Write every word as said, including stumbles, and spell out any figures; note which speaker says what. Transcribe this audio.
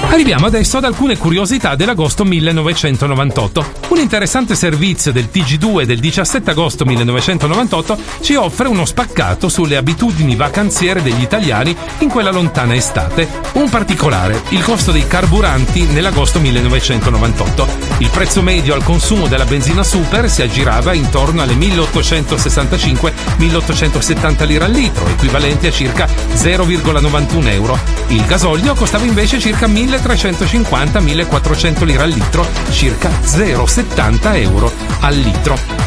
Speaker 1: Arriviamo adesso ad alcune curiosità dell'agosto millenovecentonovantotto. Un interessante servizio del T G due del diciassette agosto millenovecentonovantotto ci offre uno spaccato sulle abitudini vacanziere degli italiani in quella lontana estate. Un particolare: il costo dei carburanti nell'agosto millenovecentonovantotto. Il prezzo medio al consumo della benzina super si aggirava intorno alle milleottocentosessantacinque milleottocentosettanta lire al litro, equivalenti a circa zero virgola novantuno euro. Il gasolio costava invece circa milletrecentocinquanta millequattrocento lire al litro, circa zero virgola settanta euro al litro.